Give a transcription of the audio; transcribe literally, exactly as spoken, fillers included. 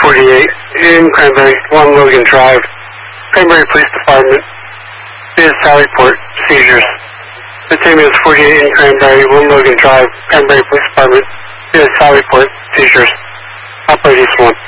forty-eight in Cranberry, one Logan Drive, Cranberry Police Department. Is Sallyport, seizures. Detainment is forty-eight in Cranberry, one Logan Drive, Cranberry Police Department. Is Sallyport, seizures. Operate East one.